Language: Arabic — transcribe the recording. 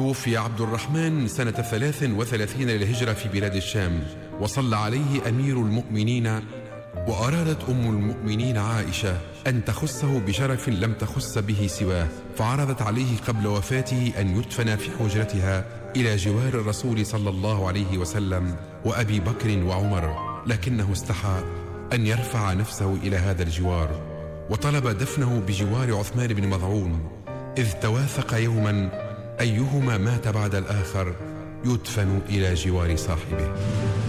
توفي عبد الرحمن سنة 33 للهجرة في بلاد الشام، وصلى عليه أمير المؤمنين. وأرادت أم المؤمنين عائشة أن تخصه بشرف لم تخص به سواه، فعرضت عليه قبل وفاته أن يدفن في حجرتها إلى جوار الرسول صلى الله عليه وسلم وأبي بكر وعمر، لكنه استحى أن يرفع نفسه إلى هذا الجوار، وطلب دفنه بجوار عثمان بن مظعون، إذ تواثق يوما أيهما مات بعد الآخر يدفن إلى جوار صاحبه.